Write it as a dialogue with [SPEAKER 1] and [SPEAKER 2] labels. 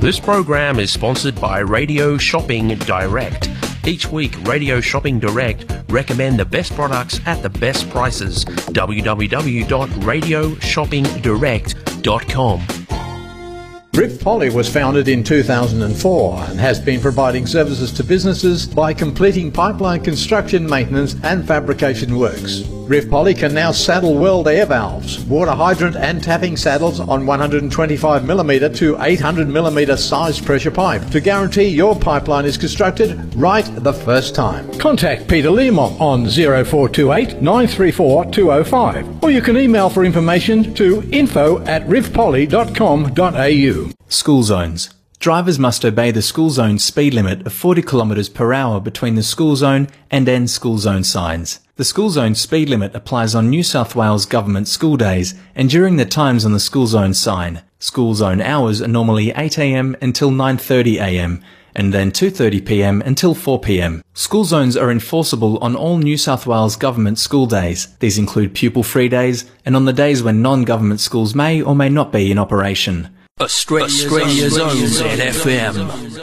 [SPEAKER 1] This program is sponsored by Radio Shopping Direct. Each week, Radio Shopping Direct recommend the best products at the best prices. www.radioshoppingdirect.com.
[SPEAKER 2] Riv Poly was founded in 2004 and has been providing services to businesses by completing pipeline construction, maintenance and fabrication works. Riv Poly can now saddle world air valves, water hydrant and tapping saddles on 125mm to 800mm size pressure pipe to guarantee your pipeline is constructed right the first time. Contact Peter Learmonth on 0428 934 205 or you can email for information to info@rivpoly.com.au.
[SPEAKER 3] School zones. Drivers must obey the school zone speed limit of 40 km per hour between the school zone and end school zone signs. The school zone speed limit applies on New South Wales government school days and during the times on the school zone sign. School zone hours are normally 8 a.m. until 9:30 a.m. and then 2:30 p.m. until 4 p.m. School zones are enforceable on all New South Wales government school days. These include pupil-free days and on the days when non-government schools may or may not be in operation.
[SPEAKER 4] Australia's own ZFM.